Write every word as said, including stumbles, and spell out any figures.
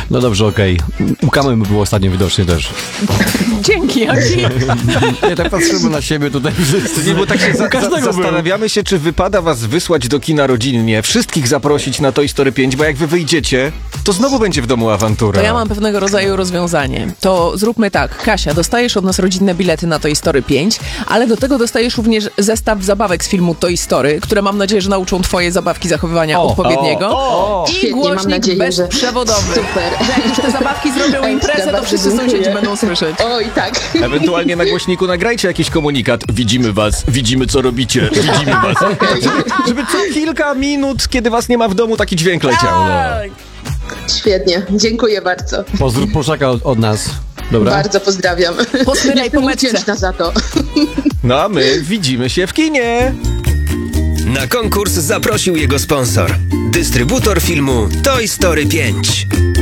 No dobrze, okej. Okay. U Kamy było ostatnio widocznie też. Dzięki, Aki. Nie, tak patrzymy na siebie tutaj wszyscy. Nie, bo tak się za, za, zastanawiamy był. się, czy wypada was wysłać do kina rodzinnie, wszystkich zaprosić na Toy Story pięć, bo jak wy wyjdziecie, to znowu będzie w domu awantura. To ja mam pewnego rodzaju rozwiązanie. To zróbmy tak. Kasia, dostajesz od nas rodzinne bilety na Toy Story pięć, ale do tego dostajesz również zestaw zabawek z filmu Toy Story, które mam nadzieję, że nauczą twoje zabawki zachowywania o, odpowiedniego. O, o. I Świetnie, głośnik mam nadzieję, bezprzewodowy. Że... Super. Że jak już te zabawki zrobią imprezę, to wszyscy sąsiedzi będą słyszeć. Oj, tak. Ewentualnie na głośniku nagrajcie jakiś komunikat. Widzimy was, widzimy co robicie, widzimy was. Żeby, żeby co kilka minut, kiedy was nie ma w domu, taki dźwięk leciał. No. Tak. Świetnie, dziękuję bardzo. Pozdrów Poszaka od, od nas. Dobra? Bardzo pozdrawiam. Posmyraj Jestem po metce. wdzięczna za to. No a my widzimy się w kinie. Na konkurs zaprosił jego sponsor. Dystrybutor filmu Toy Story pięć.